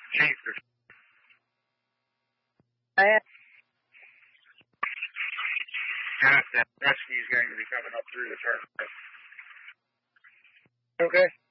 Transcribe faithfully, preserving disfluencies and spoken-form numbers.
Jesus. I Got that rescue's going to be coming up through the turn. Okay.